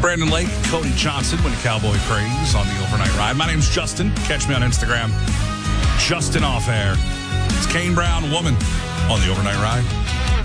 Brandon Lake, Cody Johnson, Winnie Cowboy Praise on the Overnight Ride. My name's Justin. Catch me on Instagram. Justin Off Air. It's Kane Brown Woman on the Overnight Ride.